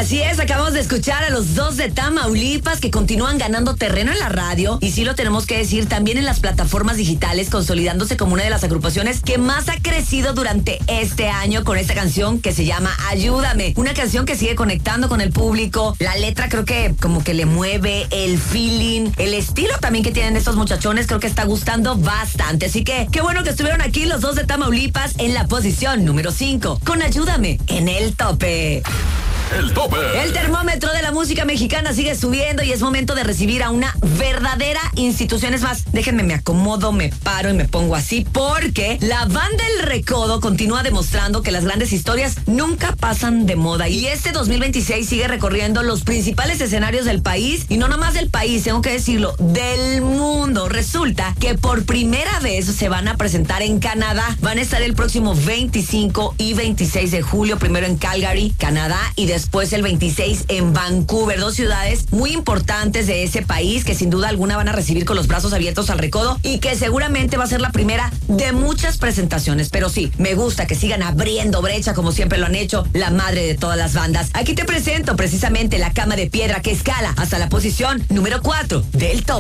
Así es, acabamos de escuchar a los dos de Tamaulipas que continúan ganando terreno en la radio y sí lo tenemos que decir, también en las plataformas digitales, consolidándose como una de las agrupaciones que más ha crecido durante este año con esta canción que se llama Ayúdame. Una canción que sigue conectando con el público. La letra creo que como que le mueve, el feeling, el estilo también que tienen estos muchachones creo que está gustando bastante. Así que qué bueno que estuvieron aquí los dos de Tamaulipas en la posición número 5 con Ayúdame en el tope. El tope. El termómetro de la música mexicana sigue subiendo y es momento de recibir a una verdadera institución. Es más, déjenme, me acomodo, me paro y me pongo así porque la banda El Recodo continúa demostrando que las grandes historias nunca pasan de moda y este 2026 sigue recorriendo los principales escenarios del país y no nomás del país, tengo que decirlo, del mundo. Resulta que por primera vez se van a presentar en Canadá. Van a estar el próximo 25 y 26 de julio, primero en Calgary, Canadá, y después el 26 en Vancouver, dos ciudades muy importantes de ese país que sin duda alguna van a recibir con los brazos abiertos al Recodo y que seguramente va a ser la primera de muchas presentaciones. Pero sí, me gusta que sigan abriendo brecha como siempre lo han hecho, la madre de todas las bandas. Aquí te presento precisamente la Cama de Piedra que escala hasta la posición número 4 del top.